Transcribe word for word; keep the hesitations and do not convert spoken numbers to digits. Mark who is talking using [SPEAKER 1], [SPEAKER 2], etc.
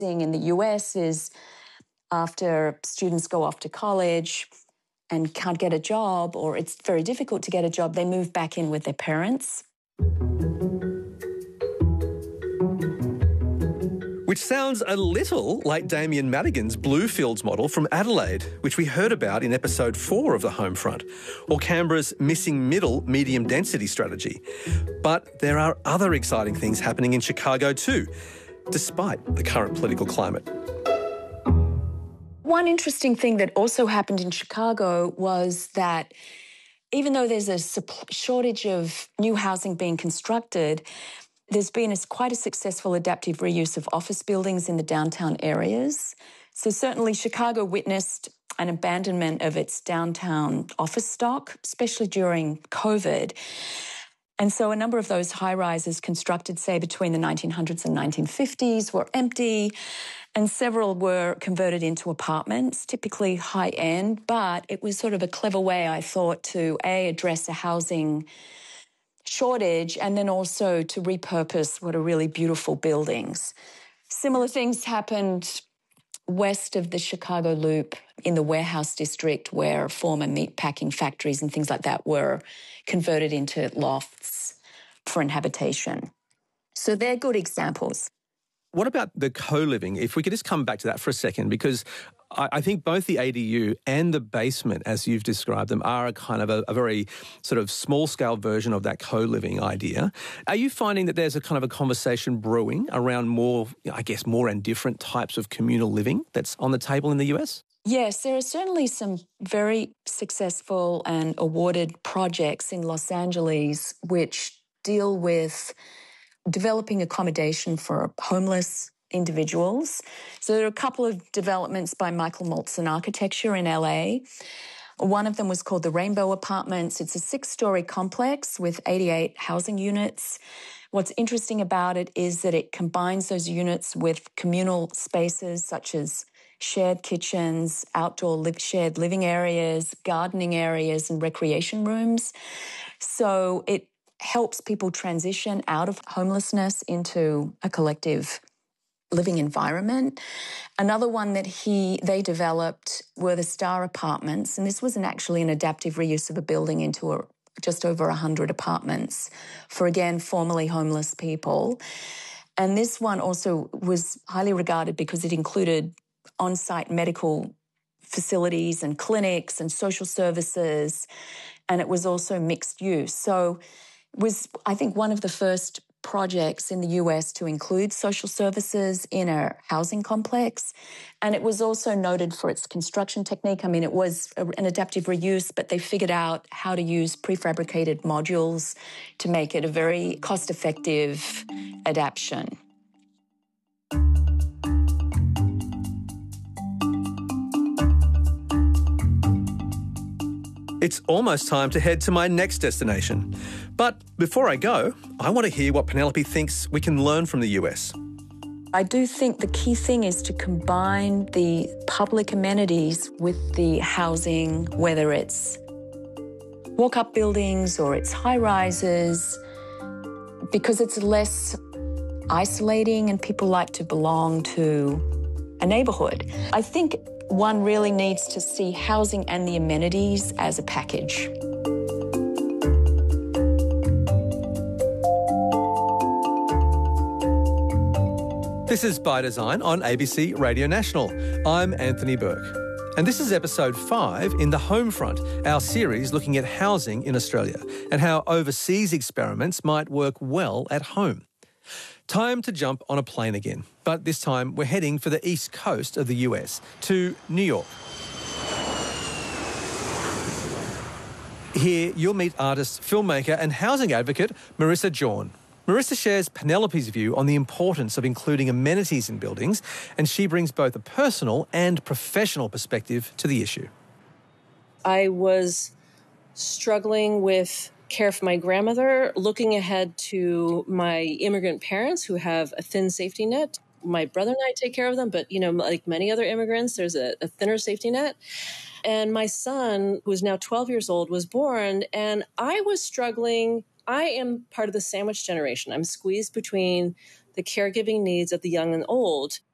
[SPEAKER 1] in the U S is after students go off to college and can't get a job, or it's very difficult to get a job, they move back in with their parents.
[SPEAKER 2] Which sounds a little like Damien Madigan's Bluefields model from Adelaide, which we heard about in episode four of The Homefront, or Canberra's missing middle medium density strategy. But there are other exciting things happening in Chicago too, despite the current political climate.
[SPEAKER 1] One interesting thing that also happened in Chicago was that even though there's a shortage of new housing being constructed, there's been a, quite a successful adaptive reuse of office buildings in the downtown areas. So certainly Chicago witnessed an abandonment of its downtown office stock, especially during COVID. And so a number of those high-rises constructed, say, between the nineteen hundreds and nineteen fifties were empty, and several were converted into apartments, typically high-end, but it was sort of a clever way, I thought, to, A, address a housing shortage and then also to repurpose what are really beautiful buildings. Similar things happened west of the Chicago Loop in the warehouse district, where former meatpacking factories and things like that were converted into lofts for inhabitation. So they're good examples.
[SPEAKER 2] What about the co-living? If we could just come back to that for a second, because I, I think both the A D U and the basement, as you've described them, are a kind of a, a very sort of small-scale version of that co-living idea. Are you finding that there's a kind of a conversation brewing around more, I guess, more and different types of communal living that's on the table in the U S?
[SPEAKER 1] Yes, there are certainly some very successful and awarded projects in Los Angeles which deal with developing accommodation for homeless individuals. So there are a couple of developments by Michael Moltzen Architecture in L A. One of them was called the Rainbow Apartments. It's a six-story complex with eighty-eight housing units. What's interesting about it is that it combines those units with communal spaces such as shared kitchens, outdoor live, shared living areas, gardening areas, and recreation rooms. So it helps people transition out of homelessness into a collective living environment. Another one that he they developed were the Star Apartments, and this was an, actually an adaptive reuse of a building into a, just over one hundred apartments for, again, formerly homeless people. And this one also was highly regarded because it included on-site medical facilities and clinics and social services, and it was also mixed use. So was, I think, one of the first projects in the U S to include social services in a housing complex. And it was also noted for its construction technique. I mean, it was a, an adaptive reuse, but they figured out how to use prefabricated modules to make it a very cost-effective adaptation.
[SPEAKER 2] It's almost time to head to my next destination. But before I go, I want to hear what Penelope thinks we can learn from the U S.
[SPEAKER 1] I do think the key thing is to combine the public amenities with the housing, whether it's walk-up buildings or it's high-rises, because it's less isolating and people like to belong to a neighbourhood. I think one really needs to see housing and the amenities as a package.
[SPEAKER 2] This is By Design on A B C Radio National. I'm Anthony Burke. And this is episode five in The Homefront, our series looking at housing in Australia and how overseas experiments might work well at home. Time to jump on a plane again, but this time we're heading for the east coast of the U S, to New York. Here you'll meet artist, filmmaker and housing advocate Marissa Jorn. Marissa shares Penelope's view on the importance of including amenities in buildings, and she brings both a personal and professional perspective to the issue.
[SPEAKER 3] I was struggling with care for my grandmother, looking ahead to my immigrant parents who have a thin safety net. My brother and I take care of them, but, you know, like many other immigrants, there's a, a thinner safety net. And my son, who is now twelve years old, was born, and I was struggling. I am part of the sandwich generation. I'm squeezed between the caregiving needs of the young and old.